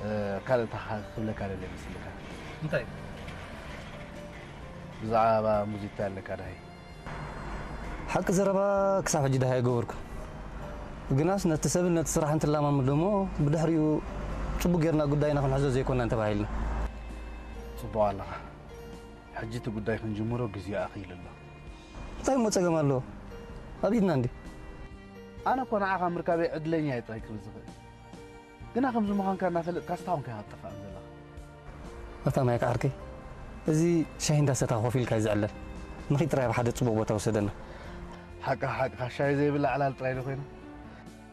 كان تخلى كان اللي بيسلكها انتي بزعابة موزيتا اللي كان هاي حق زربا كساف جدا هاي جورك جناس نتسبب نتصرح أنت لا ما مدمو بدحريو صبوا غيرنا قداينا خن حزو زي كنا أنت بايلنا صبوا الله حجيت قداي خن جمهور جزية أخيل الله طيب ما تسمع له أبيدنا عندي أنا كنا عاقم مركبي عدلني هاي طيب رزقي كنا خمس مكان كنا في كاستاون كان اتفق الله متى ما يكاركي زي شاهين داسة خوفيل كاي زعلل ما خيت رايح بحد صبوا بتوسدنا حق شاي زي بالله على الطريق فينا